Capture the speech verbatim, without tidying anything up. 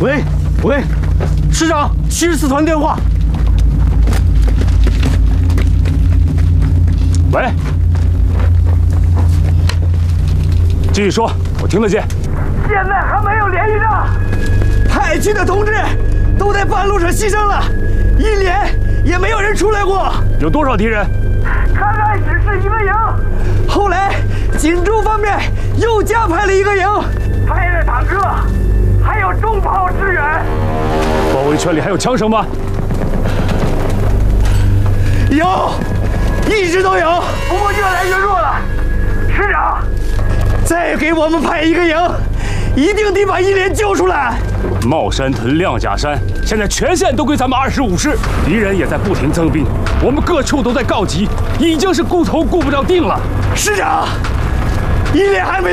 喂喂，师长，七十四团电话。 喂，继续说，我听得见。 现在还没有联系上， 派去的同志都在半路上牺牲了，一连也没有人出来过。 有多少敌人？ 刚开始是一个营， 后来锦州方面又加派了一个营， 派了坦克，还有重炮支援。 包围圈里还有枪声吗？ 有，一直都有， 不过越来越弱了。师长， 再给我们派一个营，一定得把一连救出来。 茂山屯、亮甲山，现在全线都归咱们二十五师，敌人也在不停增兵，我们各处都在告急，已经是顾头顾不着定了。 师长，一连还没。